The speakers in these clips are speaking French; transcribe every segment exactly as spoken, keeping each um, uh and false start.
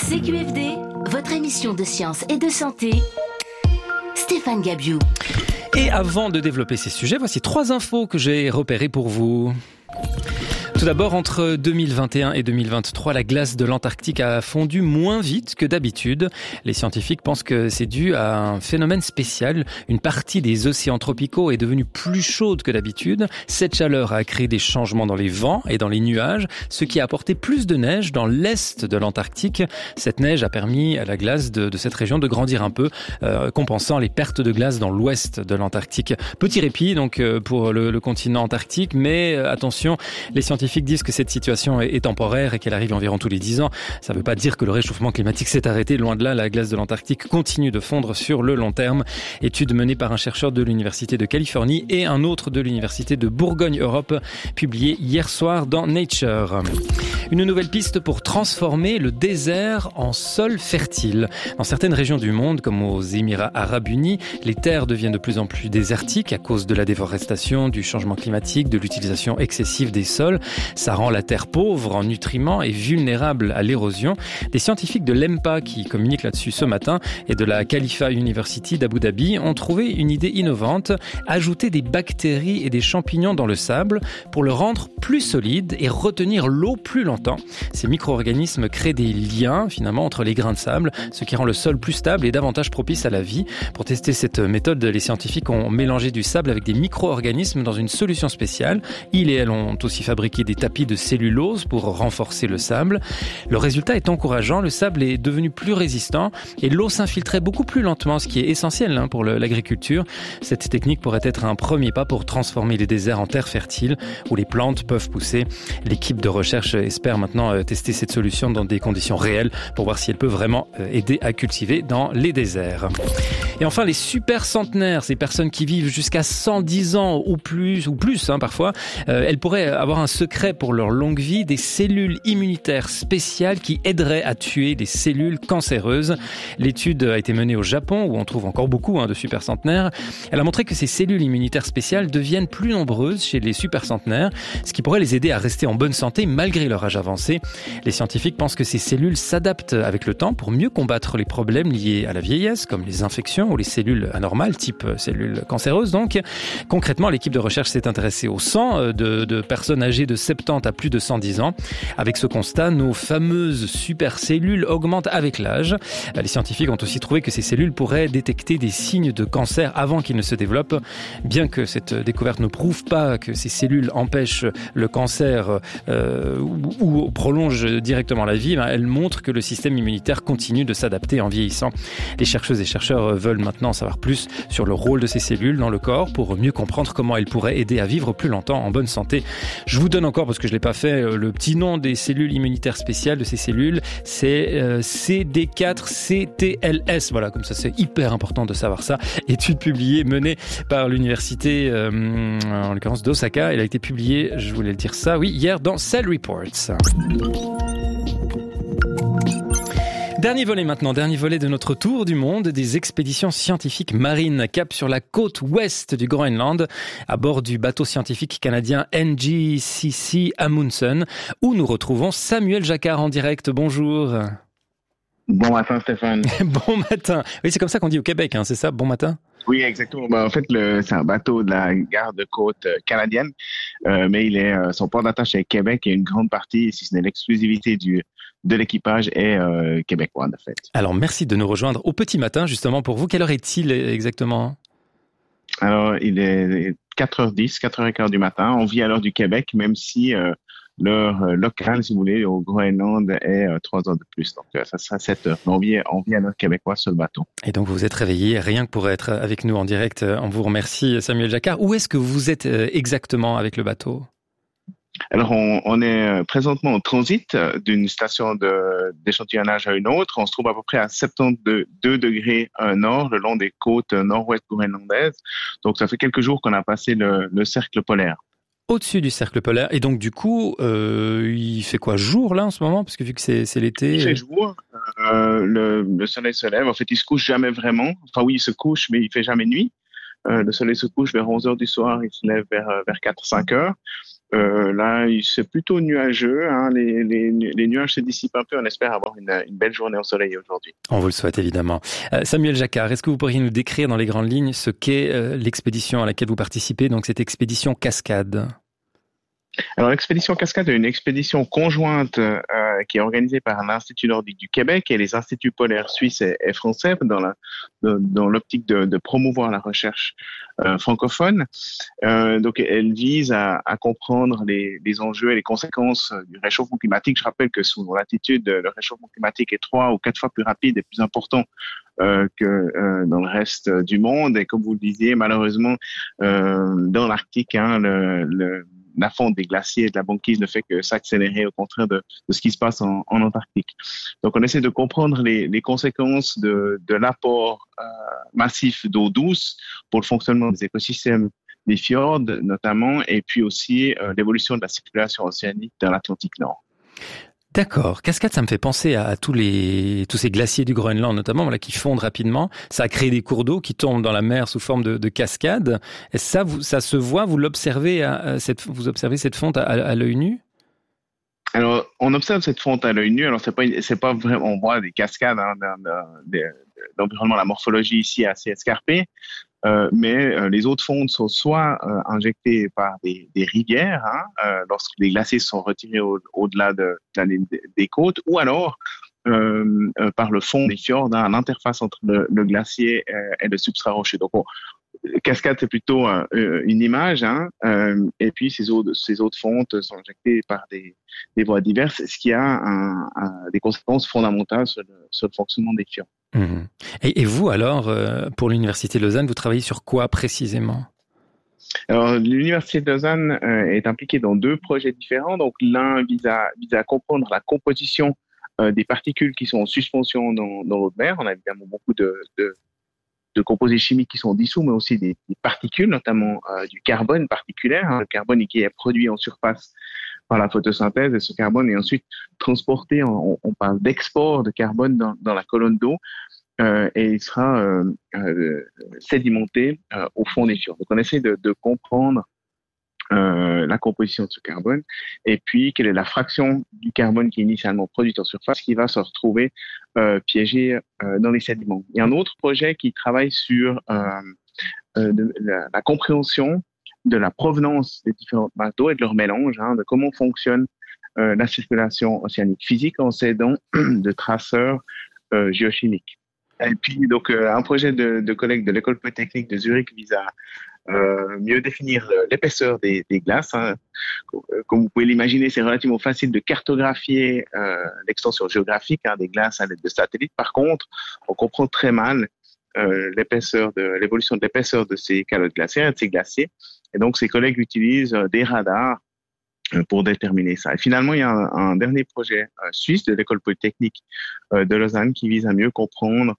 C Q F D, votre émission de science et de santé. Stéphane Gabiou. Et avant de développer ces sujets, voici trois infos que j'ai repérées pour vous. Tout d'abord, entre deux mille vingt et un et deux mille vingt-trois, la glace de l'Antarctique a fondu moins vite que d'habitude. Les scientifiques pensent que c'est dû à un phénomène spécial. Une partie des océans tropicaux est devenue plus chaude que d'habitude. Cette chaleur a créé des changements dans les vents et dans les nuages, ce qui a apporté plus de neige dans l'est de l'Antarctique. Cette neige a permis à la glace de, de cette région de grandir un peu, euh, compensant les pertes de glace dans l'ouest de l'Antarctique. Petit répit donc euh, pour le, le continent antarctique, mais euh, attention, les scientifiques Les scientifiques disent que cette situation est temporaire et qu'elle arrive environ tous les dix ans. Ça ne veut pas dire que le réchauffement climatique s'est arrêté. Loin de là, la glace de l'Antarctique continue de fondre sur le long terme. Étude menée par un chercheur de l'Université de Californie et un autre de l'Université de Bourgogne-Europe, publié hier soir dans Nature. Une nouvelle piste pour transformer le désert en sol fertile. Dans certaines régions du monde, comme aux Émirats arabes unis, les terres deviennent de plus en plus désertiques à cause de la déforestation, du changement climatique, de l'utilisation excessive des sols. Ça rend la terre pauvre en nutriments et vulnérable à l'érosion. Des scientifiques de l'E M P A qui communiquent là-dessus ce matin et de la Khalifa University d'Abu Dhabi ont trouvé une idée innovante, ajouter des bactéries et des champignons dans le sable pour le rendre plus solide et retenir l'eau plus longtemps. Ces micro-organismes créent des liens finalement entre les grains de sable, ce qui rend le sol plus stable et davantage propice à la vie. Pour tester cette méthode, les scientifiques ont mélangé du sable avec des micro-organismes dans une solution spéciale. Ils et elles ont aussi fabriqué des tapis de cellulose pour renforcer le sable. Le résultat est encourageant, le sable est devenu plus résistant et l'eau s'infiltrait beaucoup plus lentement, ce qui est essentiel hein, pour le, l'agriculture. Cette technique pourrait être un premier pas pour transformer les déserts en terres fertiles où les plantes peuvent pousser. L'équipe de recherche espère maintenant tester cette solution dans des conditions réelles pour voir si elle peut vraiment aider à cultiver dans les déserts. Et enfin, les super centenaires, ces personnes qui vivent jusqu'à cent dix ans ou plus, ou plus hein, parfois, euh, elles pourraient avoir un secret pour leur longue vie, des cellules immunitaires spéciales qui aideraient à tuer des cellules cancéreuses. L'étude a été menée au Japon, où on trouve encore beaucoup hein, de super centenaires. Elle a montré que ces cellules immunitaires spéciales deviennent plus nombreuses chez les super centenaires, ce qui pourrait les aider à rester en bonne santé malgré leur âge avancé. Les scientifiques pensent que ces cellules s'adaptent avec le temps pour mieux combattre les problèmes liés à la vieillesse, comme les infections ou les cellules anormales, type cellules cancéreuses. Donc, concrètement, l'équipe de recherche s'est intéressée au sang de, de personnes âgées de soixante-dix à plus de cent dix ans. Avec ce constat, nos fameuses supercellules augmentent avec l'âge. Les scientifiques ont aussi trouvé que ces cellules pourraient détecter des signes de cancer avant qu'ils ne se développent. Bien que cette découverte ne prouve pas que ces cellules empêchent le cancer euh, ou, ou prolongent directement la vie, ben, elle montre que le système immunitaire continue de s'adapter en vieillissant. Les chercheuses et chercheurs veulent maintenant en savoir plus sur le rôle de ces cellules dans le corps pour mieux comprendre comment elles pourraient aider à vivre plus longtemps en bonne santé. Je vous donne encore, parce que je ne l'ai pas fait, le petit nom des cellules immunitaires spéciales de ces cellules, c'est euh, C D quatre C T L S. Voilà, comme ça c'est hyper important de savoir ça. Étude publiée, menée par l'université, euh, en l'occurrence d'Osaka. Elle a été publiée, je voulais le dire ça, oui, hier dans Cell Reports. Dernier volet maintenant, dernier volet de notre tour du monde des expéditions scientifiques marines. Cap sur la côte ouest du Groenland, à bord du bateau scientifique canadien N G C C Amundsen, où nous retrouvons Samuel Jacquard en direct. Bonjour. Bon matin Stéphane. Bon matin. Oui, c'est comme ça qu'on dit au Québec, hein, c'est ça, bon matin? Oui, exactement. Ben, en fait, le, c'est un bateau de la garde-côte canadienne, euh, mais il est, euh, son port d'attache est Québec et une grande partie, si ce n'est l'exclusivité du de l'équipage est euh, québécois, en fait. Alors, merci de nous rejoindre au petit matin, justement, pour vous. Quelle heure est-il exactement? Alors, il est quatre heures dix, quatre heures quinze du matin. On vit à l'heure du Québec, même si euh, l'heure euh, locale, si vous voulez, au Groenland est euh, trois heures de plus. Donc, euh, ça sera sept heures. On vit, on vit à l'heure québécoise sur le bateau. Et donc, vous vous êtes réveillé rien que pour être avec nous en direct. On vous remercie, Samuel Jacquard. Où est-ce que vous êtes exactement avec le bateau? Alors, on, on est présentement en transit d'une station de, d'échantillonnage à une autre. On se trouve à peu près à soixante-deux degrés nord, le long des côtes nord-ouest groenlandaises. Donc, ça fait quelques jours qu'on a passé le, le cercle polaire. Au-dessus du cercle polaire. Et donc, du coup, euh, il fait quoi, jour, là, en ce moment? Parce que vu que c'est, c'est l'été... Il fait jour. Euh, le, le soleil se lève. En fait, il se couche jamais vraiment. Enfin, oui, il se couche, mais il fait jamais nuit. Euh, le soleil se couche vers onze heures du soir. Il se lève vers, vers quatre cinq heures. Euh, là, c'est plutôt nuageux. Hein. Les, les, les nuages se dissipent un peu. On espère avoir une, une belle journée ensoleillée aujourd'hui. On vous le souhaite évidemment. Euh, Samuel Jacquard, est-ce que vous pourriez nous décrire dans les grandes lignes ce qu'est euh, l'expédition à laquelle vous participez, donc cette expédition Cascade? Alors, l'expédition Cascade est une expédition conjointe euh, qui est organisée par l'Institut nordique du Québec et les instituts polaires suisses et, et français dans, la, de, dans l'optique de, de promouvoir la recherche euh, francophone. Euh, donc, elle vise à, à comprendre les, les enjeux et les conséquences du réchauffement climatique. Je rappelle que sous latitude, le réchauffement climatique est trois ou quatre fois plus rapide et plus important Euh, que euh, dans le reste du monde. Et comme vous le disiez, malheureusement, euh, dans l'Arctique, hein, le, le, la fonte des glaciers et de la banquise ne fait que s'accélérer, au contraire de, de ce qui se passe en, en Antarctique. Donc, on essaie de comprendre les, les conséquences de, de l'apport euh, massif d'eau douce pour le fonctionnement des écosystèmes des fjords, notamment, et puis aussi euh, l'évolution de la circulation océanique dans l'Atlantique Nord. D'accord. Cascade, ça me fait penser à, à tous les tous ces glaciers du Groenland, notamment, voilà, qui fondent rapidement. Ça a créé des cours d'eau qui tombent dans la mer sous forme de, de cascades. Et ça, vous, ça se voit, vous l'observez, à, à cette, vous observez cette fonte à, à l'œil nu? Alors, on observe cette fonte à l'œil nu. Alors, c'est pas, c'est pas vraiment, on voit des cascades, hein, dans, dans, dans l'environnement, la morphologie ici est assez escarpée. Euh, mais euh, les eaux de fonte sont soit euh, injectées par des, des rivières, hein, euh, lorsque les glaciers sont retirés au, au-delà de, de la, des côtes, ou alors euh, euh, par le fond des fjords, hein, à l'interface entre le, le glacier euh, et le substrat rocheux. Donc, on, cascade, c'est plutôt euh, une image, hein, euh, et puis ces eaux, de, ces eaux de fonte sont injectées par des, des voies diverses, ce qui a un, un, des conséquences fondamentales sur le, sur le fonctionnement des fjords. Mmh. Et, et vous, alors, euh, pour l'Université de Lausanne, vous travaillez sur quoi précisément? Alors, l'Université de Lausanne euh, est impliquée dans deux projets différents. Donc, l'un vise à, vise à comprendre la composition euh, des particules qui sont en suspension dans, dans l'eau de mer. On a évidemment beaucoup de, de, de composés chimiques qui sont dissous, mais aussi des, des particules, notamment euh, du carbone particulaire, hein, le carbone qui est produit en surface par la photosynthèse, et ce carbone est ensuite transporté, on, on parle d'export de carbone dans, dans la colonne d'eau, euh, et il sera euh, euh, sédimenté euh, au fond des fjords. Donc on essaie de, de comprendre euh, la composition de ce carbone, et puis quelle est la fraction du carbone qui est initialement produite en surface qui va se retrouver euh, piégé euh, dans les sédiments. Il y a un autre projet qui travaille sur euh, euh, de, la, la compréhension de la provenance des différentes masses d'eau et de leur mélange, hein, de comment fonctionne euh, la circulation océanique physique en s'aidant de traceurs euh, géochimiques. Et puis, donc, euh, un projet de, de collègues de l'école polytechnique de Zurich vise à euh, mieux définir l'épaisseur des, des glaces. Hein. Comme vous pouvez l'imaginer, c'est relativement facile de cartographier euh, l'extension géographique, hein, des glaces à l'aide de satellites. Par contre, on comprend très mal euh, l'épaisseur de l'évolution de l'épaisseur de ces calottes glaciaires et de ces glaciers. Et donc, ces collègues utilisent des radars pour déterminer ça. Et finalement, il y a un, un dernier projet euh, suisse de l'école polytechnique euh, de Lausanne qui vise à mieux comprendre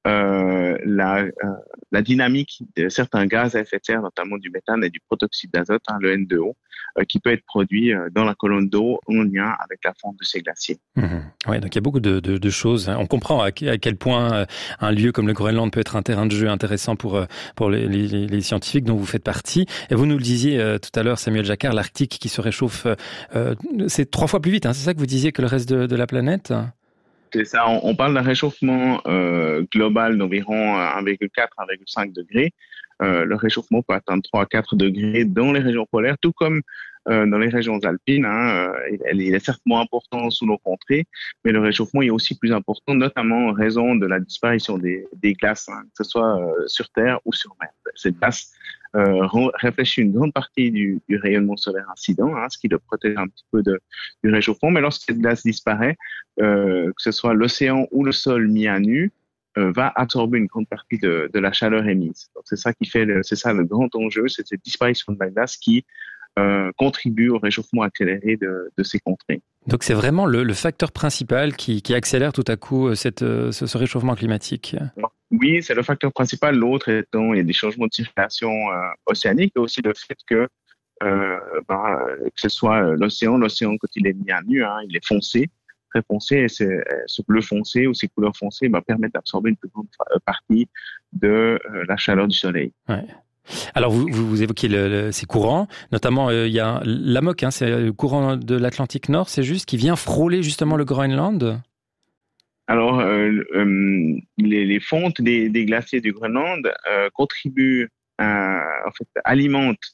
euh, la, euh, la dynamique de certains gaz à effet de serre, notamment du méthane et du protoxyde d'azote, hein, le N deux O, euh, qui peut être produit euh, dans la colonne d'eau en lien avec la fonte de ces glaciers. Mmh. Oui, donc il y a beaucoup de, de, de choses. On comprend à, à quel point un lieu comme le Groenland peut être un terrain de jeu intéressant pour, pour les, les, les scientifiques dont vous faites partie. Et vous nous le disiez euh, tout à l'heure, Samuel Jacquard, l'Arctique qui se réchauffe, euh, c'est trois fois plus vite, hein, c'est ça que vous disiez, que le reste de, de la planète? C'est ça, on, on parle d'un réchauffement euh, global d'environ un virgule quatre à un virgule cinq degrés. Euh, le réchauffement peut atteindre trois à quatre degrés dans les régions polaires, tout comme euh, dans les régions alpines. Hein. Il, il est certes moins important sous nos contrées, mais le réchauffement est aussi plus important, notamment en raison de la disparition des, des glaces, hein, que ce soit euh, sur Terre ou sur mer. Ces glaces euh, réfléchissent une grande partie du, du rayonnement solaire incident, hein, ce qui le protège un petit peu de, du réchauffement. Mais lorsque cette glace disparaît, euh, que ce soit l'océan ou le sol mis à nu, euh, va absorber une grande partie de, de la chaleur émise. Donc c'est ça qui fait, le, c'est ça le grand enjeu, c'est cette disparition de la glace qui euh, contribue au réchauffement accéléré de, de ces contrées. Donc c'est vraiment le, le facteur principal qui, qui accélère tout à coup cette, ce, ce réchauffement climatique. Oui, c'est le facteur principal. L'autre étant, il y a des changements de circulation euh, océanique, et aussi le fait que euh, bah, que ce soit l'océan, l'océan quand il est mis à nu, hein, il est foncé, très foncé, et c'est, ce bleu foncé ou ces couleurs foncées bah, permettent d'absorber une plus grande partie de euh, la chaleur du soleil. Ouais. Alors, vous, vous, vous évoquez le, le, ces courants, notamment euh, il y a l'A M O C, hein, c'est le courant de l'Atlantique Nord, c'est juste, qui vient frôler justement le Groenland. Alors, euh, euh, les, les fontes des, des glaciers du Groenland euh, contribuent, à, en fait, alimentent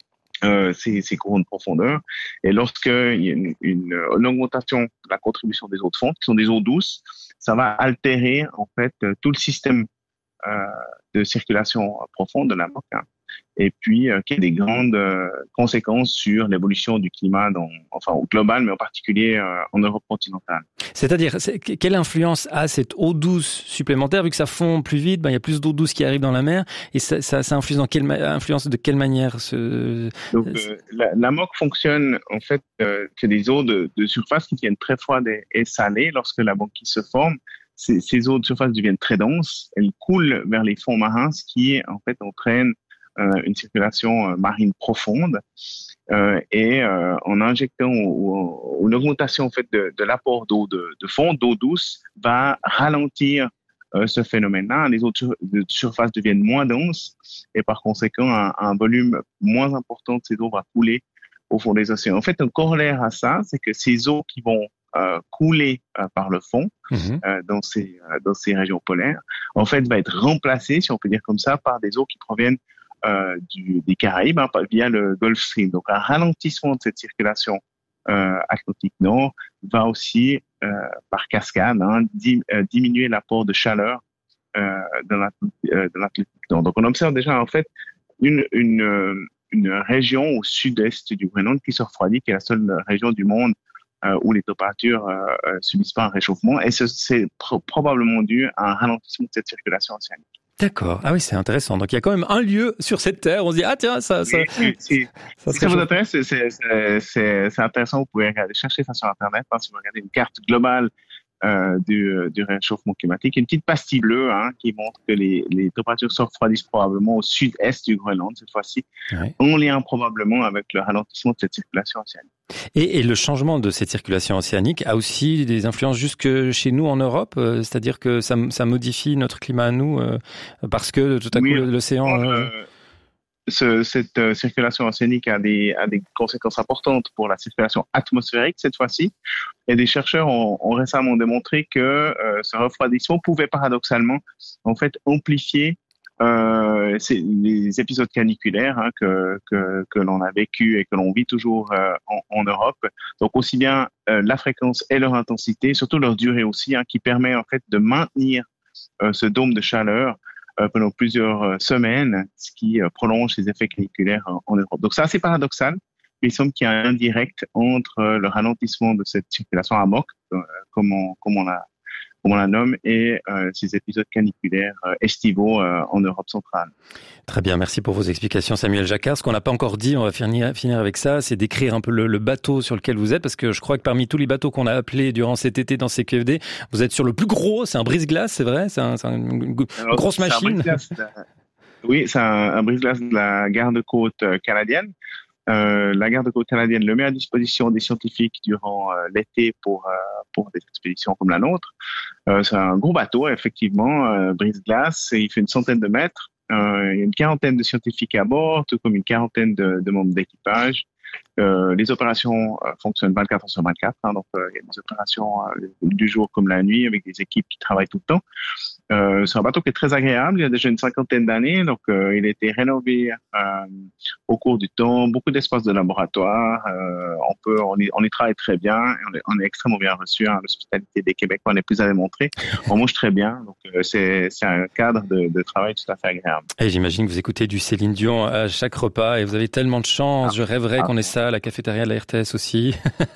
euh, ces, ces courants de profondeur. Et lorsqu'il y a une, une, une augmentation de la contribution des eaux de fonte, qui sont des eaux douces, ça va altérer en fait tout le système euh, de circulation profonde de la M O C, hein. Et puis euh, qui a des grandes euh, conséquences sur l'évolution du climat, dans, enfin au global, mais en particulier euh, en Europe continentale. C'est-à-dire, c'est, quelle influence a cette eau douce supplémentaire, vu que ça fond plus vite, ben, il y a plus d'eau douce qui arrive dans la mer, et ça, ça, ça influence, dans quelle, influence de quelle manière ce... Donc, euh, la, la M O C fonctionne, en fait, euh, c'est des eaux de, de surface qui deviennent très froides et, et salées lorsque la banquise se forme. Ces, ces eaux de surface deviennent très denses, elles coulent vers les fonds marins, ce qui, en fait, entraîne euh, une circulation euh, marine profonde. Euh, et euh, en injectant ou, ou une augmentation en fait de, de l'apport d'eau de, de fond, d'eau douce, va ralentir euh, ce phénomène-là. Les eaux de surface deviennent moins denses et par conséquent un, un volume moins important de ces eaux va couler au fond des océans. En fait, un corollaire à ça, c'est que ces eaux qui vont euh, couler euh, par le fond mmh. euh, dans ces euh, dans ces régions polaires, en fait, va être remplacées, si on peut dire comme ça, par des eaux qui proviennent Euh, du, des Caraïbes, hein, via le Gulf Stream. Donc, un ralentissement de cette circulation euh, Atlantique Nord va aussi, euh, par cascade, hein, dim, euh, diminuer l'apport de chaleur euh, de l'Atlantique Nord. Donc, on observe déjà, en fait, une, une, une région au sud-est du Groenland qui se refroidit, qui est la seule région du monde euh, où les températures euh, subissent pas un réchauffement. Et ce, c'est pro- probablement dû à un ralentissement de cette circulation océanique. D'accord. Ah oui, c'est intéressant. Donc, il y a quand même un lieu sur cette terre. On se dit, ah tiens, ça... ça, oui, si ça, si ça vous intéresse, c'est, c'est, c'est, c'est intéressant. Vous pouvez regarder, chercher ça sur Internet. Hein, si vous regardez une carte globale euh, du, du réchauffement climatique, une petite pastille bleue hein, qui montre que les, les températures se refroidissent probablement au sud-est du Groenland, cette fois-ci, ouais. en lien probablement avec le ralentissement de cette circulation océanique. Et, et le changement de cette circulation océanique a aussi des influences jusque chez nous en Europe, euh, c'est-à-dire que ça, ça modifie notre climat à nous euh, parce que tout à coup oui, l'océan... Euh, ce, cette euh, circulation océanique a des, a des conséquences importantes pour la circulation atmosphérique cette fois-ci. Et des chercheurs ont, ont récemment démontré que euh, ce refroidissement pouvait paradoxalement en fait amplifier Euh, c'est les épisodes caniculaires hein, que, que, que l'on a vécu et que l'on vit toujours euh, en, en Europe. Donc aussi bien euh, la fréquence et leur intensité, surtout leur durée aussi, hein, qui permet en fait de maintenir euh, ce dôme de chaleur euh, pendant plusieurs euh, semaines, ce qui euh, prolonge ces effets caniculaires en, en Europe. Donc c'est assez paradoxal, mais il semble qu'il y a un lien direct entre euh, le ralentissement de cette circulation à M O C, euh, comme on, comme on l'a comme on la nomme, et euh, ces épisodes caniculaires euh, estivaux euh, en Europe centrale. Très bien, merci pour vos explications, Samuel Jacquard. Ce qu'on n'a pas encore dit, on va finir, finir avec ça, c'est d'écrire un peu le, le bateau sur lequel vous êtes, parce que je crois que parmi tous les bateaux qu'on a appelés durant cet été dans C Q F D, vous êtes sur le plus gros, c'est un brise-glace, c'est vrai? C'est, un, c'est un, une Alors, grosse c'est machine un la... Oui, c'est un, un brise-glace de la garde-côte canadienne. Euh, la garde-côte canadienne le met à disposition des scientifiques durant euh, l'été pour euh, pour des expéditions comme la nôtre. Euh, c'est un gros bateau, effectivement, euh, brise-glace, et il fait une centaine de mètres. Euh, il y a une quarantaine de scientifiques à bord, tout comme une quarantaine de, de membres d'équipage. Euh, les opérations euh, fonctionnent vingt-quatre heures sur vingt-quatre, hein, donc euh, il y a des opérations euh, du jour comme la nuit avec des équipes qui travaillent tout le temps. Euh, c'est un bateau qui est très agréable, il a déjà une cinquantaine d'années, donc euh, il a été rénové euh, au cours du temps, beaucoup d'espace de laboratoire, euh, on peut, on y, on y travaille très bien, et on, est, on est extrêmement bien reçu, hein, l'hospitalité des Québécois n'est plus à démontrer, on mange très bien, donc euh, c'est, c'est un cadre de, de travail tout à fait agréable. Et j'imagine que vous écoutez du Céline Dion à chaque repas et vous avez tellement de chance, ah, je rêverais ah, qu'on ait ça à la cafétéria de la R T S aussi.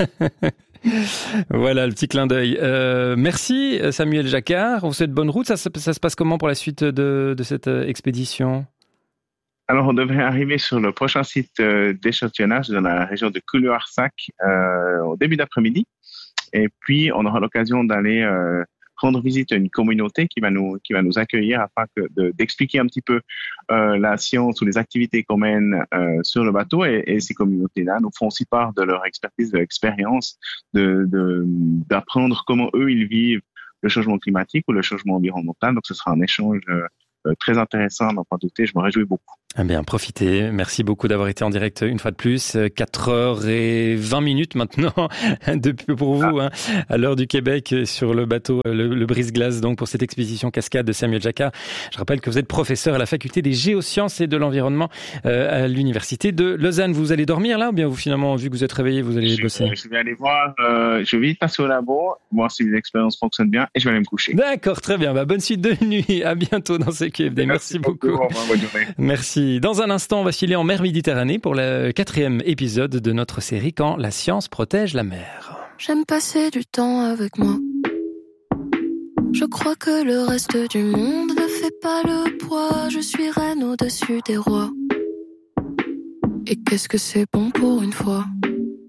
Voilà, le petit clin d'œil. Euh, merci Samuel Jacquard. On vous souhaite bonne route. Ça, ça, ça se passe comment pour la suite de, de cette expédition? Alors, on devrait arriver sur le prochain site d'échantillonnage dans la région de Kuluarsak euh, au début d'après-midi. Et puis, on aura l'occasion d'aller euh, rendre visite à une communauté qui va nous qui va nous accueillir afin que de, d'expliquer un petit peu euh, la science ou les activités qu'on mène euh, sur le bateau, et, et ces communautés-là nous font aussi part de leur expertise, de leur expérience, de, de d'apprendre comment eux ils vivent le changement climatique ou le changement environnemental. Donc ce sera un échange euh, très intéressant, n'en pas douter, je me réjouis beaucoup. Eh bien, profitez. Merci beaucoup d'avoir été en direct une fois de plus. quatre heures vingt minutes maintenant depuis pour vous, ah. hein, à l'heure du Québec, sur le bateau, le, le brise-glace, donc pour cette expédition cascade de Samuel Jacquard. Je rappelle que vous êtes professeur à la faculté des géosciences et de l'environnement euh, à l'université de Lausanne. Vous allez dormir là ou bien vous finalement, vu que vous êtes réveillé, vous allez je, bosser? Je vais aller voir, euh, je vais vite passer au labo, voir si l'expérience fonctionne bien et je vais aller me coucher. D'accord, très bien. Bah, bonne suite de nuit. À bientôt dans ce Q F D. Merci, Merci beaucoup. beaucoup. Au revoir, bonne journée. Merci. Dans un instant, on va filer en mer Méditerranée pour le quatrième épisode de notre série Quand la science protège la mer. J'aime passer du temps avec moi. Je crois que le reste du monde ne fait pas le poids. Je suis reine au-dessus des rois. Et qu'est-ce que c'est bon pour une fois.